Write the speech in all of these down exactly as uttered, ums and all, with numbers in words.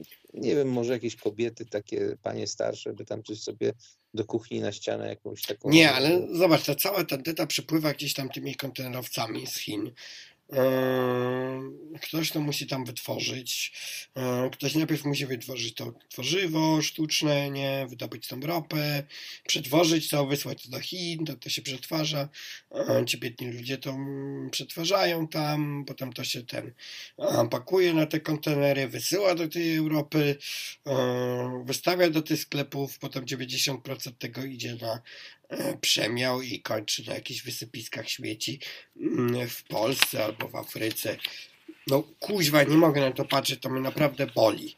nie wiem, może jakieś kobiety, takie panie starsze, by tam coś sobie do kuchni na ścianę jakąś taką... Nie, ale zobacz, ta cała tandeta przepływa gdzieś tam tymi kontenerowcami z Chin. Ktoś to musi tam wytworzyć. Ktoś najpierw musi wytworzyć to tworzywo sztuczne, nie, wydobyć tą ropę, przetworzyć to, wysłać to do Chin, to, to się przetwarza. Ci biedni ludzie to przetwarzają tam, potem to się ten pakuje na te kontenery, wysyła do tej Europy, wystawia do tych sklepów, potem dziewięćdziesiąt procent tego idzie na przemiał i kończy na jakichś wysypiskach śmieci w Polsce albo w Afryce. No kuźwa, nie mogę na to patrzeć, to mnie naprawdę boli.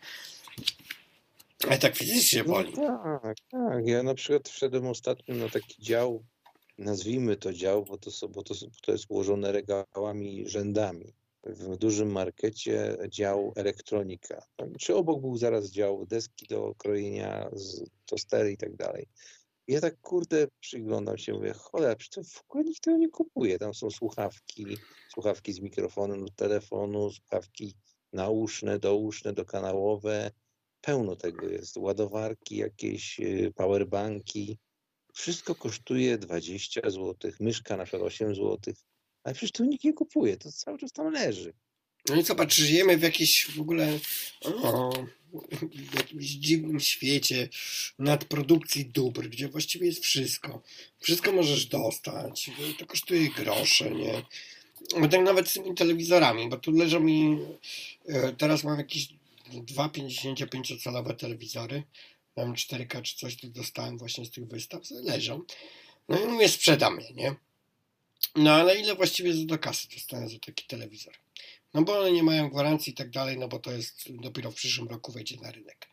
Ale tak fizycznie boli. No tak, tak. Ja na przykład wszedłem ostatnio na taki dział, nazwijmy to dział, bo to, są, bo to, to jest ułożone regałami, rzędami. W dużym markecie dział elektronika. Czy obok był zaraz dział deski do krojenia, tostery i tak dalej. Ja tak, kurde, przyglądam się, mówię, cholera, przecież w ogóle nikt tego nie kupuje. Tam są słuchawki, słuchawki z mikrofonem do telefonu, słuchawki nauszne, douszne, dokanałowe. Pełno tego jest. Ładowarki jakieś, powerbanki. Wszystko kosztuje dwadzieścia złotych. Myszka na przykład osiem złotych. Ale przecież to nikt nie kupuje. To cały czas tam leży. No i zobacz, żyjemy w jakiejś w ogóle o, w jakimś dziwnym świecie nadprodukcji dóbr, gdzie właściwie jest wszystko. Wszystko możesz dostać. To kosztuje grosze, nie? Bo tak nawet z tymi telewizorami, bo tu leżą mi, teraz mam jakieś dwa pięćdziesięciopięciocalowe telewizory, mam cztery K czy coś, to dostałem właśnie z tych wystaw, leżą. No i mówię, sprzedam je, nie? No ale ile właściwie za do kasy dostałem za taki telewizor? No bo one nie mają gwarancji i tak dalej, no bo to jest dopiero w przyszłym roku wejdzie na rynek.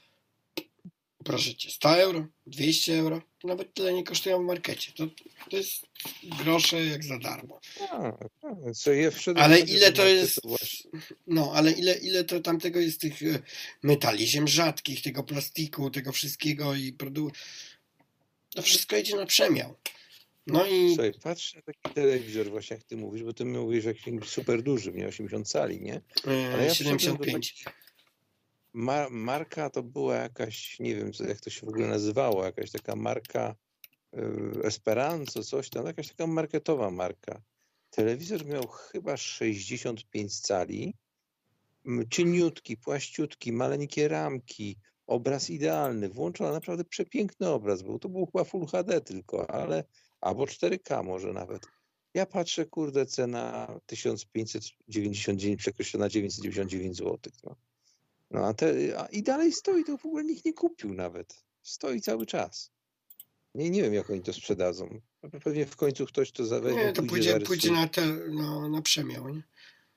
Proszę cię, sto euro, dwieście euro, to nawet tyle nie kosztują w markecie. To, to jest grosze jak za darmo. A, co ja ale ile to jest, no ale ile, ile to tamtego jest tych metali, ziem rzadkich, tego plastiku, tego wszystkiego i produktów. To wszystko idzie na przemiał. No i... Słuchaj, patrz na taki telewizor właśnie jak ty mówisz, bo ty mówisz jakimś super dużym, nie? osiemdziesiąt cali, nie? Ale ja siedemdziesiąt pięć. Mar- marka to była jakaś, nie wiem co, jak to się w ogóle nazywało, jakaś taka marka y, Esperanto, coś tam, jakaś taka marketowa marka. Telewizor miał chyba sześćdziesiąt pięć cali, cieniutki, płaściutki, maleńkie ramki, obraz idealny, włączony naprawdę przepiękny obraz był. To był chyba Full H D tylko, ale albo cztery K może nawet. Ja patrzę, kurde, cena tysiąc pięćset dziewięćdziesiąt dziewięć przekreślona na dziewięćset dziewięćdziesiąt dziewięć złotych. No, no a, te, a i dalej stoi, to w ogóle nikt nie kupił nawet. Stoi cały czas. Nie, nie wiem, jak oni to sprzedadzą. Pewnie w końcu ktoś to zaweźmie. Nie, to pójdzie, pójdzie, pójdzie na, te, na, na przemiał, nie?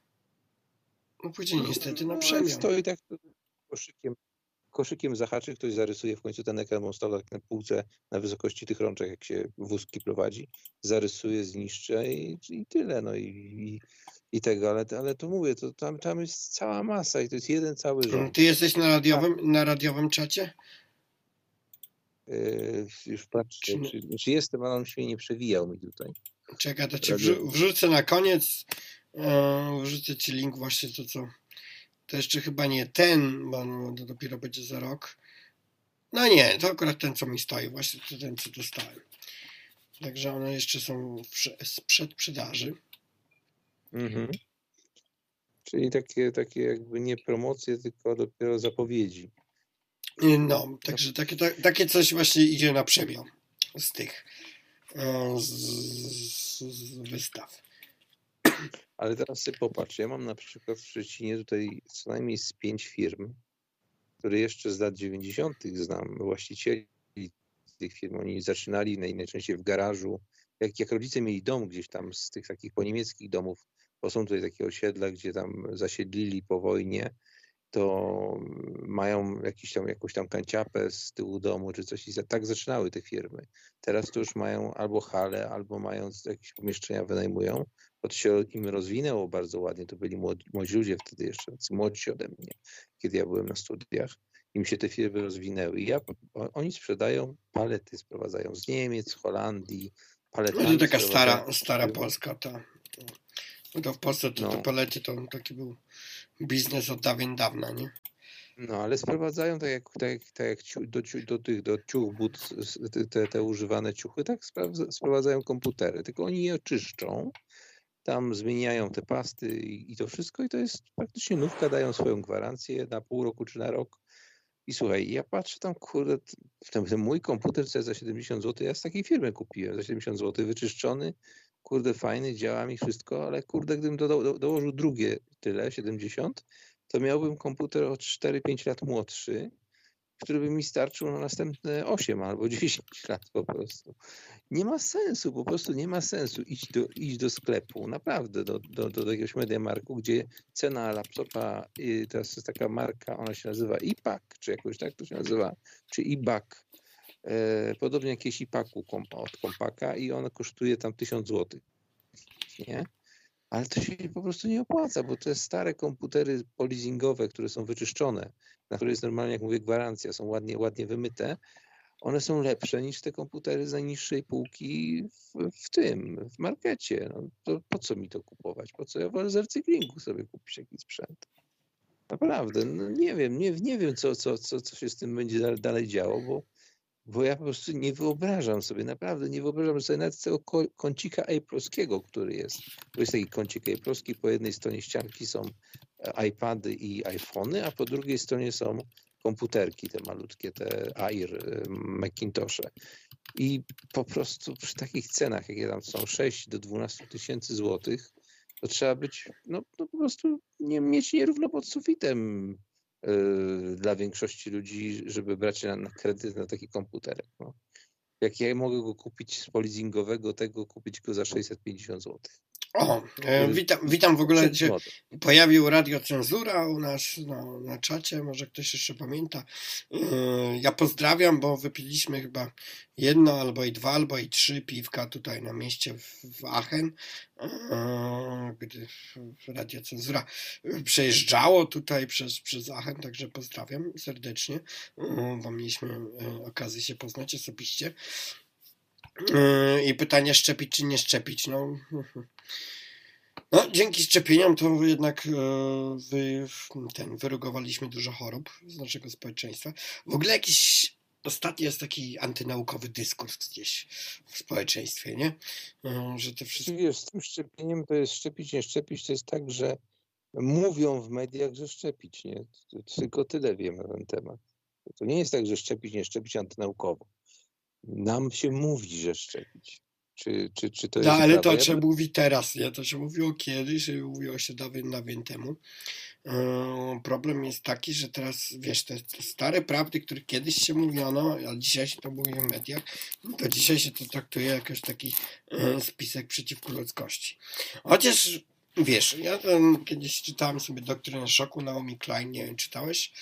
No pójdzie niestety na przemiał. No, stoi tak koszykiem. Koszykiem zahaczy, ktoś zarysuje w końcu ten ekran, on stał tak na półce na wysokości tych rączek, jak się wózki prowadzi, zarysuje, zniszczy i, i tyle, no i, i, i tego, ale, ale to mówię, to tam, tam jest cała masa i to jest jeden cały rząd. Ty jesteś na radiowym, na radiowym czacie? Yy, już patrzę, czy, czy, czy jestem, ale on się nie przewijał mi tutaj. Czekaj, to cię wrzu- wrzucę na koniec, yy, wrzucę ci link właśnie to, co to jeszcze chyba nie ten, bo no, to dopiero będzie za rok. No nie, to akurat ten, co mi stoi, właśnie to ten, co dostałem. Także one jeszcze są w przedprzedaży. Mhm. Czyli takie, takie jakby nie promocje, tylko dopiero zapowiedzi. No, także takie, takie coś właśnie idzie na przemiał z tych z, z, z wystaw. Ale teraz sobie popatrz, ja mam na przykład w Szczecinie tutaj co najmniej z pięć firm, które jeszcze z lat dziewięćdziesiątych znam, właścicieli tych firm. Oni zaczynali najczęściej w garażu. Jak, jak rodzice mieli dom gdzieś tam z tych takich poniemieckich domów, bo są tutaj takie osiedla, gdzie tam zasiedlili po wojnie, to mają jakiś tam, jakąś tam kanciapę z tyłu domu czy coś i tak zaczynały te firmy. Teraz to już mają albo halę, albo mają jakieś pomieszczenia, wynajmują, bo to się im rozwinęło bardzo ładnie. To byli młodzi, młodzi ludzie wtedy jeszcze, młodsi ode mnie, kiedy ja byłem na studiach. Im się te firmy rozwinęły. I ja, oni sprzedają palety, sprowadzają z Niemiec, Holandii, paletami. No to taka stara, stara Polska. To, to, to w Polsce to, no. to palety to taki był biznes od dawien dawna, nie? No ale sprowadzają tak jak, tak, jak- tak jak ciu, do, ciu, do tych do ciuch but, te, te używane ciuchy, tak sprawdza- sprowadzają komputery, tylko oni je czyszczą, tam zmieniają te pasty i, i to wszystko i to jest praktycznie nówka, dają swoją gwarancję na pół roku czy na rok. I słuchaj, ja patrzę tam, kurde, ten, ten mój komputer co jest za siedemdziesiąt złotych, ja z takiej firmy kupiłem za siedemdziesiąt złotych, wyczyszczony, kurde, fajny, działa mi wszystko, ale kurde, gdybym do, do, dołożył drugie tyle, siedemdziesiąt, to miałbym komputer o cztery pięć lat młodszy, który by mi starczył na następne osiem albo dziesięć lat po prostu. Nie ma sensu, po prostu nie ma sensu iść do, iść do sklepu, naprawdę, do, do, do jakiegoś MediaMarktu, gdzie cena laptopa, y, teraz jest taka marka, ona się nazywa iPak, czy jakoś tak to się nazywa, czy iBak, e, podobnie jakieś iPaku kom, od Kompaka i ona kosztuje tam tysiąc złotych, nie? Ale to się po prostu nie opłaca, bo te stare komputery polizingowe, które są wyczyszczone, na które jest normalnie, jak mówię, gwarancja, są ładnie, ładnie wymyte, one są lepsze niż te komputery z najniższej półki w, w tym, w markecie. No, to po co mi to kupować? Po co ja wolę z recyklingu sobie kupić jakiś sprzęt? Naprawdę, no nie wiem, nie, nie wiem, co, co, co, co się z tym będzie dalej, dalej działo, bo, bo ja po prostu nie wyobrażam sobie, naprawdę nie wyobrażam sobie nawet tego ko- kącika Apple'owskiego, który jest. To jest taki kącik Apple'owski, po jednej stronie ścianki są iPady i iPhony, a po drugiej stronie są komputerki te malutkie, te Air, y, Macintoshe. I po prostu przy takich cenach, jakie tam są, sześć do dwunastu tysięcy złotych, to trzeba być, no, no po prostu nie mieć nierówno pod sufitem yy, dla większości ludzi, żeby brać na, na kredyt na taki komputerek. No. Jak ja mogę go kupić z polizingowego, tego kupić go za sześćset pięćdziesiąt złotych. O, e, witam, witam w ogóle, się pojawił Radio Cenzura u nas no, na czacie, może ktoś jeszcze pamięta. E, ja pozdrawiam, bo wypiliśmy chyba jedno, albo i dwa, albo i trzy piwka tutaj na mieście w, w Aachen, e, gdy Radio Cenzura przejeżdżało tutaj przez, przez Aachen, także pozdrawiam serdecznie, e, bo mieliśmy e, okazję się poznać osobiście. I pytanie, szczepić czy nie szczepić? No, no dzięki szczepieniom to jednak wy, ten, wyrugowaliśmy dużo chorób z naszego społeczeństwa. W ogóle jakiś ostatnio jest taki antynaukowy dyskurs gdzieś w społeczeństwie, nie? Że te wszystkie... Wiesz, z tym szczepieniem to jest szczepić, nie szczepić, to jest tak, że mówią w mediach, że szczepić, nie? Tylko tyle wiemy na ten temat. To nie jest tak, że szczepić, nie szczepić antynaukowo. Nam się mówi, że szczepić. Czy, czy, czy to no, jest ale prawda? to się ja... mówi teraz, nie? To się mówiło kiedyś, mówiło się dawien, dawien temu. Yy, problem jest taki, że teraz, wiesz, te, te stare prawdy, które kiedyś się mówiono, a dzisiaj się to mówi w mediach, to dzisiaj się to traktuje jakoś taki yy, spisek przeciwko ludzkości. Chociaż, wiesz, ja ten, kiedyś czytałem sobie Doktrynę Szoku, Naomi Klein, nie wiem, czytałeś?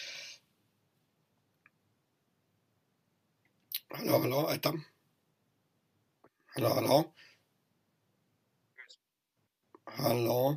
Halo, halo, Etam? Halo, halo? Halo?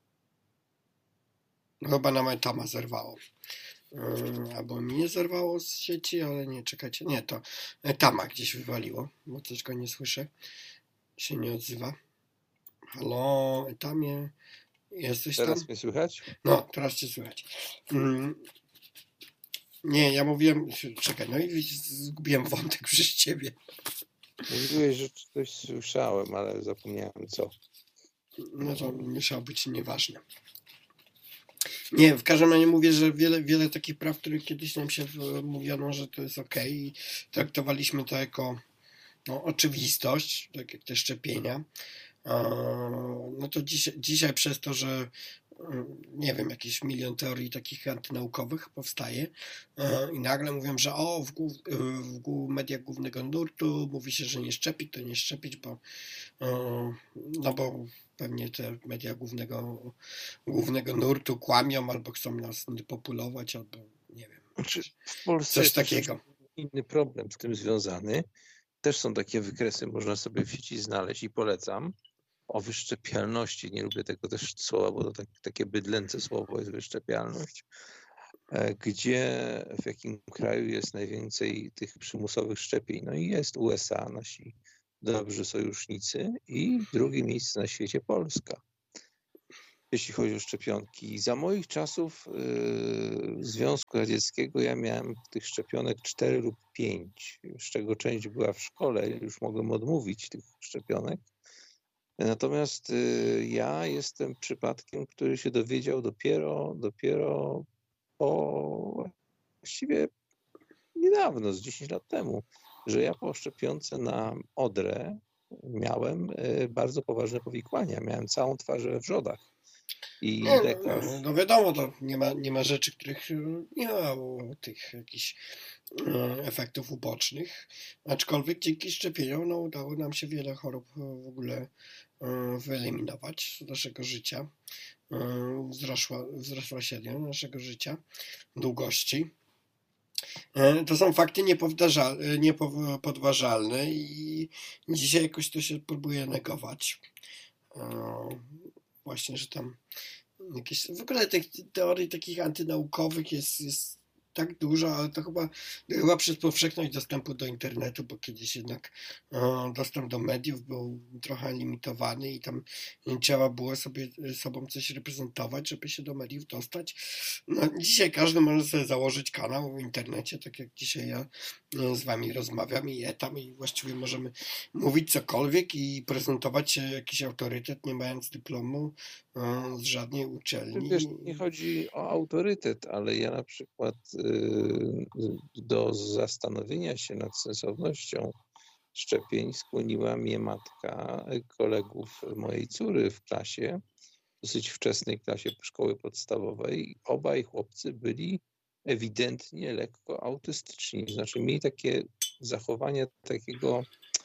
No chyba na Etama zerwało. Yy, albo mi nie zerwało z sieci, ale nie, czekajcie. Nie, to Etama gdzieś wywaliło, bo coś go nie słyszę. Się nie odzywa. Halo, Etamie? Jesteś Teraz tam? mnie słychać? No, teraz cię słychać. Yy, nie, ja mówiłem... Czekaj, no i zgubiłem wątek przez ciebie. Mówiłeś, że coś słyszałem, ale zapomniałem co. No to musiało być nieważne. Nie, w każdym razie mówię, że wiele, wiele takich praw, których kiedyś nam się mówiono, że to jest okej, i traktowaliśmy to jako no, oczywistość, tak jak te szczepienia. No to dzisiaj, dzisiaj przez to, że nie wiem, jakiś milion teorii takich antynaukowych powstaje i nagle mówią, że o, w, głów, w mediach głównego nurtu mówi się, że nie szczepić, to nie szczepić, bo no bo pewnie te media głównego, głównego nurtu kłamią, albo chcą nas depopulować, albo nie wiem, Znaczy, w Polsce coś jest takiego. Inny problem z tym związany. Też są takie wykresy, można sobie w sieci znaleźć i polecam. O wyszczepialności. Nie lubię tego też słowa, bo to tak, takie bydlęce słowo jest wyszczepialność. Gdzie, w jakim kraju jest najwięcej tych przymusowych szczepień? No i jest U S A, nasi dobrzy sojusznicy, i drugie miejsce na świecie Polska. jeśli chodzi o szczepionki. Za moich czasów yy, Związku Radzieckiego ja miałem tych szczepionek cztery lub pięć, z czego część była w szkole, już mogłem odmówić tych szczepionek. Natomiast yy, ja jestem przypadkiem, który się dowiedział dopiero, dopiero po właściwie niedawno, z dziesięć lat temu, że ja po szczepionce na odrę miałem yy, bardzo poważne powikłania. Miałem całą twarz we wrzodach. I Nie, lekarz. no, no wiadomo, to nie ma, nie ma rzeczy, których nie ma tych jakichś efektów ubocznych, aczkolwiek dzięki szczepieniom no, udało nam się wiele chorób w ogóle wyeliminować z naszego życia. Wzrosła, wzrosła średnia naszego życia, długości. To są fakty niepodważalne i dzisiaj jakoś to się próbuje negować. Właśnie, że tam jakieś, w ogóle tych teorii takich antynaukowych jest, jest tak dużo, ale to chyba, chyba przez powszechność dostępu do internetu, bo kiedyś jednak o, dostęp do mediów był trochę limitowany i tam trzeba było sobie sobą coś reprezentować, żeby się do mediów dostać. No, dzisiaj każdy może sobie założyć kanał w internecie, tak jak dzisiaj ja no, z wami rozmawiam i ja tam i właściwie możemy mówić cokolwiek i prezentować jakiś autorytet, nie mając dyplomu o, z żadnej uczelni. Wiesz, nie chodzi o autorytet, ale ja na przykład do zastanowienia się nad sensownością szczepień skłoniła mnie matka kolegów mojej córy w klasie, dosyć wczesnej klasie szkoły podstawowej. Obaj chłopcy byli ewidentnie lekko autystyczni, znaczy mieli takie zachowania takiego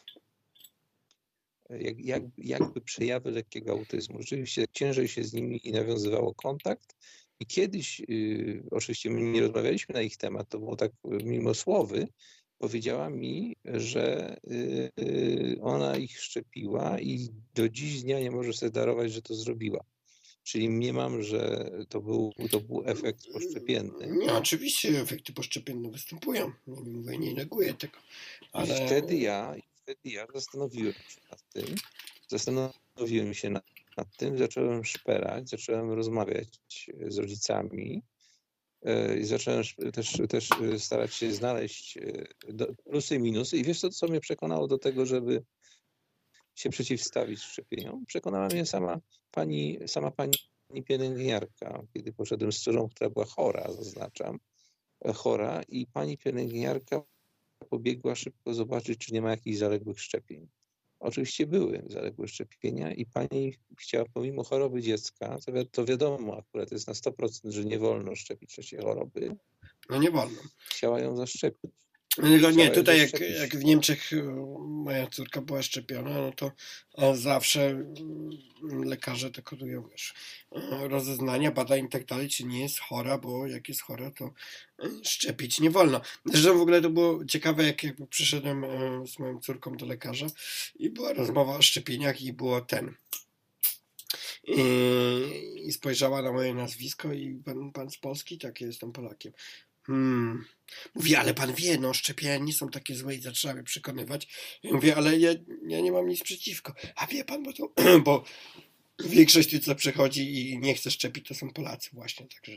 jak, jak, jakby przejawy lekkiego autyzmu. Rzeczywiście ciężej się z nimi nawiązywało kontakt. I kiedyś, yy, oczywiście my nie rozmawialiśmy na ich temat, to było tak mimo słowy, powiedziała mi, że yy, ona ich szczepiła i do dziś dnia nie może sobie darować, że to zrobiła. Czyli mniemam, że to był, to był efekt poszczepienny. Nie, oczywiście efekty poszczepienne występują. Nie mówię, nie neguję tego. Ale... I wtedy ja, wtedy ja zastanowiłem się nad tym, zastanowiłem się nad nad tym, zacząłem szperać, zacząłem rozmawiać z rodzicami i zacząłem też, też starać się znaleźć plusy i minusy. I wiesz co, co mnie przekonało do tego, żeby się przeciwstawić szczepieniom? Przekonała mnie sama pani, sama pani pielęgniarka, kiedy poszedłem z córą, która była chora, zaznaczam, chora i pani pielęgniarka pobiegła szybko zobaczyć, czy nie ma jakichś zaległych szczepień. Oczywiście były zaległe szczepienia i pani chciała, pomimo choroby dziecka, to, wi- to wiadomo akurat jest na sto procent, że nie wolno szczepić trzeciej choroby, No nie wolno. chciała ją zaszczepić. No nie, ją tutaj jak, zaszczepić. jak w Niemczech moja córka była szczepiona, no to zawsze lekarze dokonują, wiesz, rozeznania, badań i tak dalej, czy nie jest chora, bo jak jest chora, to szczepić nie wolno. Zresztą w ogóle to było ciekawe, jak jakby przyszedłem z moją córką do lekarza i była rozmowa o szczepieniach i było ten... I, i spojrzała na moje nazwisko i pan, pan z Polski? Tak, ja jestem Polakiem. Hmm. Mówi, ale pan wie, no szczepienia nie są takie złe i zaczyna mnie przekonywać. Ja mówię, ale ja, ja nie mam nic przeciwko. A wie pan, bo to, bo większość tych, co przychodzi i nie chce szczepić, to są Polacy właśnie, także...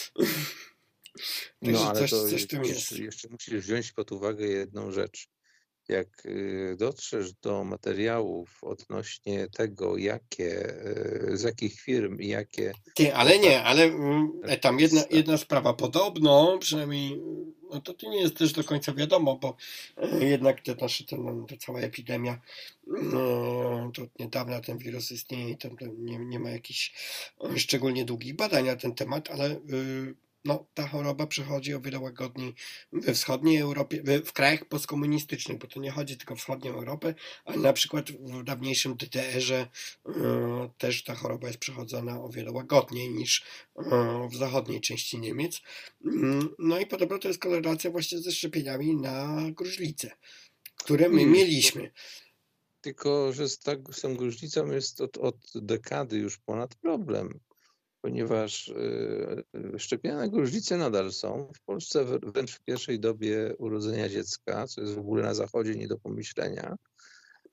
No ale coś, to coś w tym jeszcze, jest. jeszcze musisz wziąć pod uwagę jedną rzecz. Jak y, dotrzesz do materiałów odnośnie tego, jakie, y, z jakich firm i jakie... Ty, ale nie, ale mm, tam jedna, jedna sprawa. Podobno, przynajmniej, no to, to nie jest też do końca wiadomo, bo e, jednak te nasze, ten, ta cała epidemia, no, to od niedawna ten wirus istnieje i tam to nie, nie ma jakichś e, szczególnie długich badań na ten temat, ale y, no, ta choroba przechodzi o wiele łagodniej we wschodniej Europie, w krajach postkomunistycznych, bo to nie chodzi tylko o wschodnią Europę, ale na przykład w dawniejszym D D R-ze y, też ta choroba jest przechodzona o wiele łagodniej niż y, w zachodniej części Niemiec. Y, no i podobno to jest korelacja właśnie ze szczepieniami na gruźlicę, które my mieliśmy. Tylko, że z, tak, z tą gruźlicą jest od, od dekady już ponad problem. Ponieważ y, szczepienia na gruźlicę nadal są. W Polsce wręcz w pierwszej dobie urodzenia dziecka, co jest w ogóle na zachodzie nie do pomyślenia.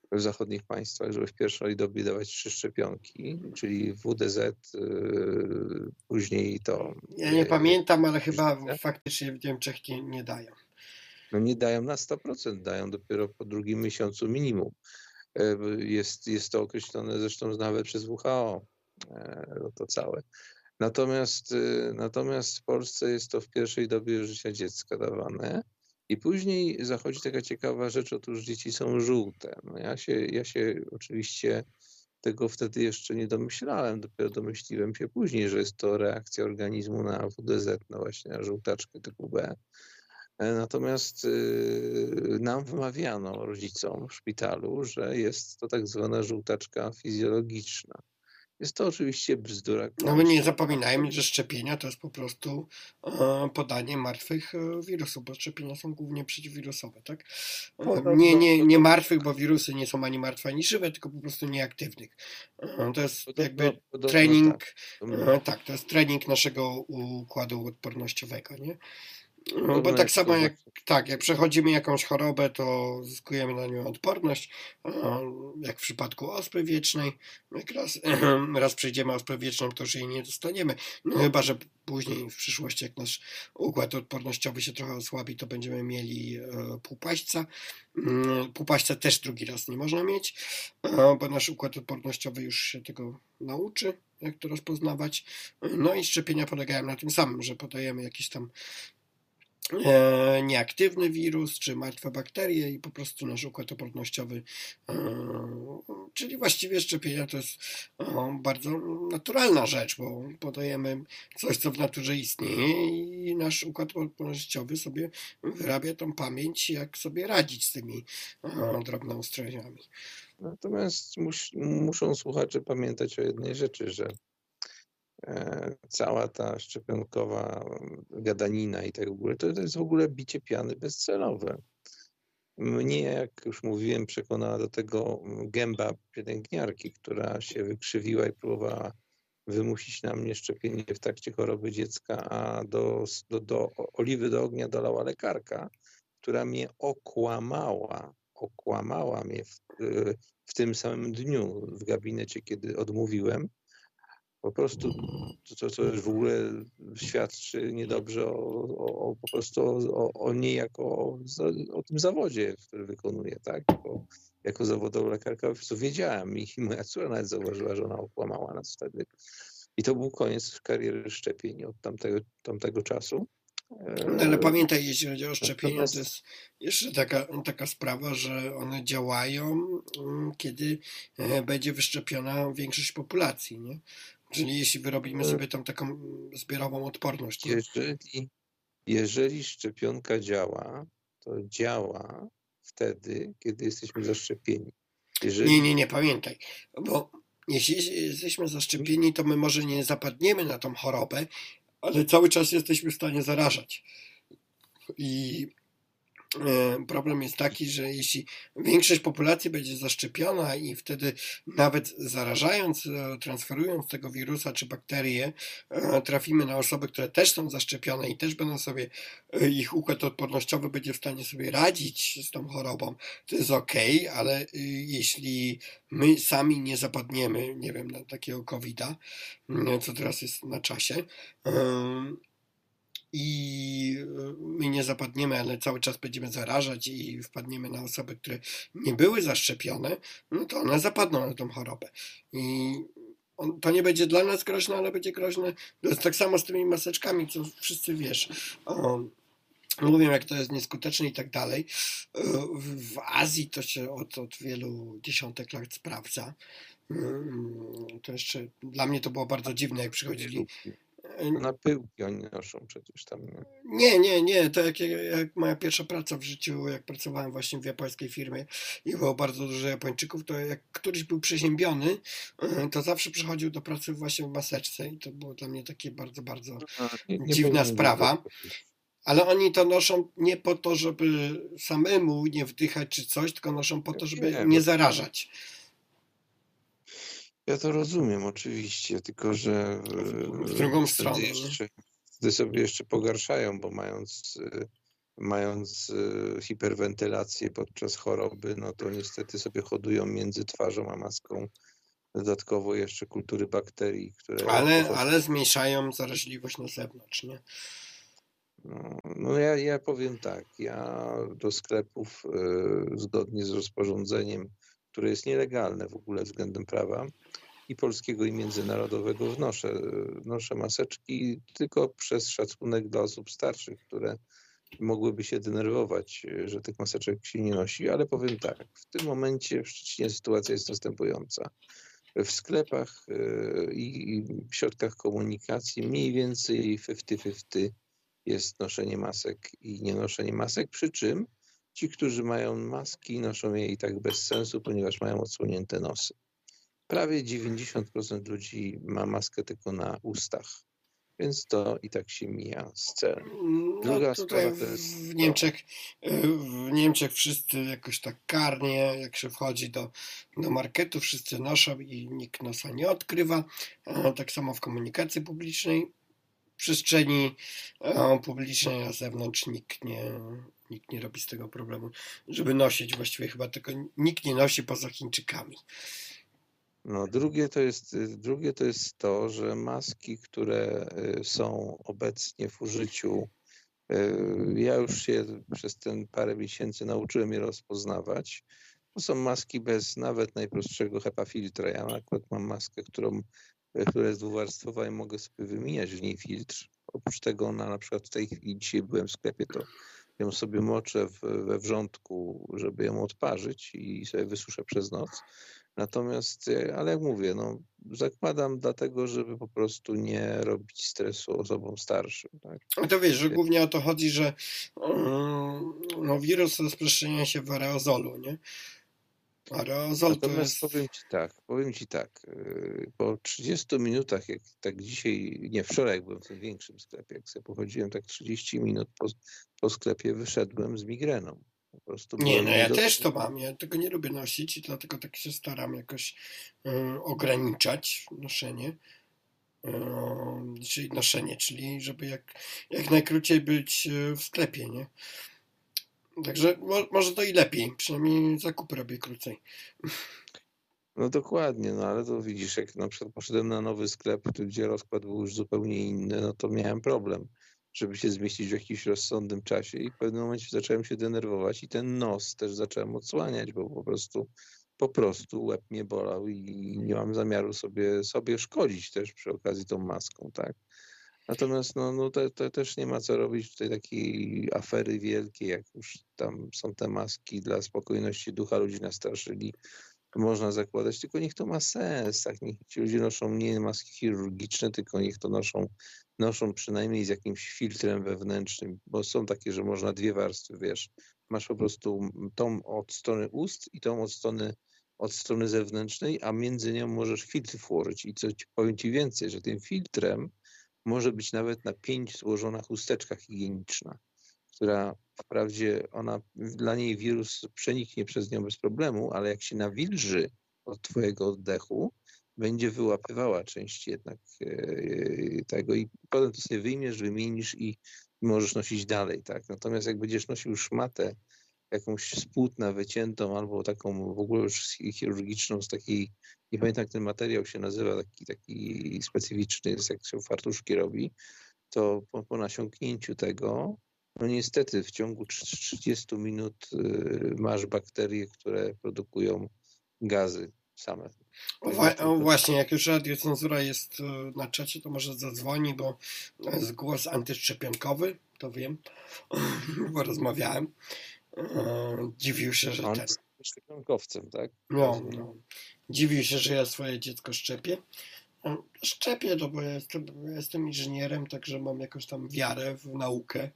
w zachodnich państwach, żeby w pierwszej dobie dawać trzy szczepionki, czyli W D Z, yy, później to... Ja nie yy, pamiętam, ale chyba faktycznie w Niemczech nie, nie dają. No nie dają na sto procent, dają dopiero po drugim miesiącu minimum. Jest, jest to określone zresztą nawet przez W H O, to całe. Natomiast, natomiast w Polsce jest to w pierwszej dobie życia dziecka dawane i później zachodzi taka ciekawa rzecz, otóż dzieci są żółte. No ja się, ja się oczywiście tego wtedy jeszcze nie domyślałem, dopiero domyśliłem się później, że jest to reakcja organizmu na W D Z, no właśnie na żółtaczkę typu B. Natomiast y, nam wymawiano, rodzicom w szpitalu, że jest to tak zwana żółtaczka fizjologiczna. Jest to oczywiście bzdura. No my nie zapominajmy, że szczepienia to jest po prostu e, podanie martwych e, wirusów, bo szczepienia są głównie przeciwwirusowe, tak? E, nie, nie, nie martwych, bo wirusy nie są ani martwe, ani żywe, tylko po prostu nieaktywnych. E, to jest Podobno, jakby podobno trening, tak. e, tak, to jest trening naszego układu odpornościowego, nie? No, bo tak samo jak, tak, jak przechodzimy jakąś chorobę, to zyskujemy na nią odporność, jak w przypadku ospy wiecznej. Jak raz, raz przejdziemy ospę wieczną, to już jej nie dostaniemy. No chyba że później w przyszłości, jak nasz układ odpornościowy się trochę osłabi, to będziemy mieli półpaśćca. Półpaśćca też drugi raz nie można mieć, bo nasz układ odpornościowy już się tego nauczy, jak to rozpoznawać. No i szczepienia polegają na tym samym, że podajemy jakiś tam E, nieaktywny wirus, czy martwe bakterie i po prostu nasz układ odpornościowy, e, czyli właściwie szczepienia to jest e, bardzo naturalna rzecz, bo podajemy coś, co w naturze istnieje i nasz układ odpornościowy sobie wyrabia tą pamięć, jak sobie radzić z tymi e, drobnoustrojeniami. Natomiast mus, muszą słuchacze pamiętać o jednej rzeczy, że cała ta szczepionkowa gadanina i tak w ogóle, to, to jest w ogóle bicie piany bezcelowe. Mnie, jak już mówiłem, przekonała do tego gęba pielęgniarki, która się wykrzywiła i próbowała wymusić na mnie szczepienie w trakcie choroby dziecka, a do, do, do oliwy do ognia dolała lekarka, która mnie okłamała, okłamała mnie w, w tym samym dniu w gabinecie, kiedy odmówiłem. Po prostu to, co już w ogóle świadczy niedobrze o, o, o po prostu o, o niej jako o, o tym zawodzie, który wykonuje, tak? Jako, jako zawodowa lekarka po prostu wiedziałem i moja córka nawet zauważyła, że ona okłamała nas wtedy. I to był koniec kariery szczepień od tamtego, tamtego czasu. No ale pamiętaj, jeśli chodzi o szczepienia, to jest jeszcze taka, taka sprawa, że one działają, kiedy będzie wyszczepiona większość populacji, nie? Czyli jeśli wyrobimy sobie tą taką zbiorową odporność. Nie? Jeżeli, jeżeli szczepionka działa, to działa wtedy, kiedy jesteśmy zaszczepieni. Jeżeli... Nie, nie, nie, pamiętaj, bo jeśli jesteśmy zaszczepieni, to my może nie zapadniemy na tą chorobę, ale cały czas jesteśmy w stanie zarażać. I problem jest taki, że jeśli większość populacji będzie zaszczepiona i wtedy nawet zarażając, transferując tego wirusa czy bakterie, trafimy na osoby, które też są zaszczepione i też będą sobie, ich układ odpornościowy będzie w stanie sobie radzić z tą chorobą, to jest okej, ale jeśli my sami nie zapadniemy, nie wiem, na takiego kowida, co teraz jest na czasie, i my nie zapadniemy, ale cały czas będziemy zarażać i wpadniemy na osoby, które nie były zaszczepione, no to one zapadną na tą chorobę. I on, to nie będzie dla nas groźne, ale będzie groźne. To jest tak samo z tymi maseczkami, co wszyscy wiesz. Um, Mówią, jak to jest nieskuteczne i tak dalej. W, w Azji to się od, od wielu dziesiątek lat sprawdza. To jeszcze dla mnie to było bardzo dziwne, jak przychodzili. Na pyłki oni noszą przecież tam. Nie, nie, nie, nie. To jak, jak moja pierwsza praca w życiu, jak pracowałem właśnie w japońskiej firmie i było bardzo dużo Japończyków, to jak któryś był przeziębiony, to zawsze przychodził do pracy właśnie w maseczce i to było dla mnie takie bardzo, bardzo nie, nie dziwna sprawa. Ale oni to noszą nie po to, żeby samemu nie wdychać czy coś, tylko noszą po to, żeby nie, nie zarażać. Ja to rozumiem oczywiście, tylko że w drugą stronę jeszcze, wtedy sobie jeszcze pogarszają, bo mając mając y, hiperwentylację podczas choroby, no to niestety sobie hodują między twarzą a maską. Dodatkowo jeszcze kultury bakterii, które Ale, pochodzą. ale zmniejszają zaraźliwość na zewnątrz, nie? No, no ja, ja powiem tak, ja do sklepów y, zgodnie z rozporządzeniem, które jest nielegalne w ogóle względem prawa i polskiego i międzynarodowego wnoszę, wnoszę maseczki tylko przez szacunek dla osób starszych, które mogłyby się denerwować, że tych maseczek się nie nosi, ale powiem tak, w tym momencie w Szczecinie sytuacja jest następująca. W sklepach y, i w środkach komunikacji mniej więcej pięćdziesiąt pięćdziesiąt jest noszenie masek i nienoszenie masek, przy czym ci, którzy mają maski, noszą je i tak bez sensu, ponieważ mają odsłonięte nosy. Prawie dziewięćdziesiąt procent ludzi ma maskę tylko na ustach, więc to i tak się mija z celem. Druga No tutaj sprawa to jest w to, Niemczech, w Niemczech wszyscy jakoś tak karnie, jak się wchodzi do, do marketu, wszyscy noszą i nikt nosa nie odkrywa. E, Tak samo w komunikacji publicznej, w przestrzeni e, publicznej na zewnątrz nikt nie, nikt nie robi z tego problemu, żeby nosić. Właściwie chyba tylko nikt nie nosi poza Chińczykami. no, drugie to jest, drugie to jest to, że maski, które y, są obecnie w użyciu, y, ja już się przez ten parę miesięcy nauczyłem je rozpoznawać. To są maski bez nawet najprostszego HEPA filtra. Ja akurat mam maskę, którą, która jest dwuwarstwowa i mogę sobie wymieniać w niej filtr. Oprócz tego ona na przykład w tej chwili, dzisiaj byłem w sklepie, to ją sobie moczę w, we wrzątku, żeby ją odparzyć i sobie wysuszę przez noc. Natomiast, ale jak mówię, no, zakładam dlatego, żeby po prostu nie robić stresu osobom starszym. Tak? No to wiesz, że głównie o to chodzi, że mm, no, wirus rozprzestrzenia się w aerozolu, nie? Aerozol to Natomiast jest... powiem ci tak, powiem ci tak, yy, po trzydziestu minutach, jak tak dzisiaj, nie wczoraj jak byłem w tym większym sklepie, jak sobie pochodziłem tak trzydzieści minut po, po sklepie, wyszedłem z migreną. Po prostu Nie, byłem no nie ja do... też to mam, ja tego nie lubię nosić i dlatego tak się staram jakoś y, ograniczać noszenie. Y, czyli noszenie, czyli żeby jak, jak najkrócej być y, w sklepie, nie? Także mo, może to i lepiej, przynajmniej zakupy robię krócej. No dokładnie, no ale to widzisz, jak na przykład poszedłem na nowy sklep, gdzie rozkład był już zupełnie inny, no to miałem problem, żeby się zmieścić w jakimś rozsądnym czasie i w pewnym momencie zacząłem się denerwować i ten nos też zacząłem odsłaniać, bo po prostu po prostu łeb mnie bolał i nie mam zamiaru sobie, sobie szkodzić też przy okazji tą maską, tak? Natomiast no, no to, to też nie ma co robić tutaj takiej afery wielkiej, jak już tam są te maski dla spokojności ducha, ludzi nastraszyli, można zakładać, tylko niech to ma sens, tak? Niech ci ludzie noszą nie maski chirurgiczne, tylko niech to noszą, noszą przynajmniej z jakimś filtrem wewnętrznym, bo są takie, że można dwie warstwy, wiesz, masz po prostu tą od strony ust i tą od strony, od strony zewnętrznej, a między nią możesz filtr włożyć i co ci powiem ci więcej, że tym filtrem może być nawet na pięć złożona chusteczka higieniczna, która wprawdzie ona, dla niej wirus przeniknie przez nią bez problemu, ale jak się nawilży od twojego oddechu, będzie wyłapywała część jednak e, tego i potem to sobie wyjmiesz, wymienisz i możesz nosić dalej, tak? Natomiast jak będziesz nosił szmatę jakąś spłótna wyciętą albo taką w ogóle już chirurgiczną z takiej, nie pamiętam jak ten materiał się nazywa, taki, taki specyficzny jest, jak się fartuszki robi, to po, po nasiąknięciu tego, no niestety w ciągu trzydziestu minut y, masz bakterie, które produkują gazy same. O, wa- o właśnie, jak już radiocenzura jest y, na czacie, to może zadzwoni, bo jest głos antyszczepionkowy, to wiem, bo rozmawiałem. E, dziwił się, że On ten... jest szczepionkowcem, tak? No, no. Dziwił się, że ja swoje dziecko szczepię. E, Szczepię, no bo ja jestem, ja jestem inżynierem, także mam jakąś tam wiarę w naukę.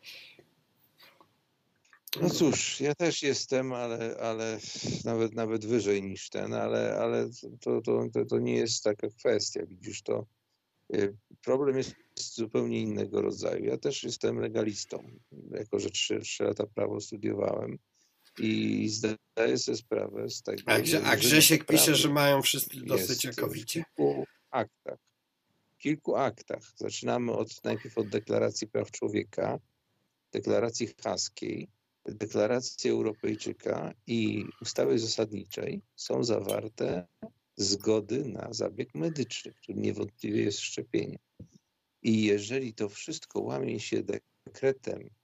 No cóż, ja też jestem, ale, ale nawet nawet wyżej niż ten, ale, ale to, to, to, to nie jest taka kwestia, widzisz, to y, problem jest zupełnie innego rodzaju. Ja też jestem legalistą, jako że trzy, trzy lata prawo studiowałem i zdaję sobie sprawę z tego, A, Grze, a że Grzesiek pisze, że mają wszyscy dosyć jest jakowicie. w kilku aktach. W kilku aktach. Zaczynamy od, najpierw od Deklaracji Praw Człowieka, deklaracji haskiej, deklaracji Europejczyka i ustawy zasadniczej są zawarte zgody na zabieg medyczny, który niewątpliwie jest szczepieniem. I jeżeli to wszystko łamie się dekretem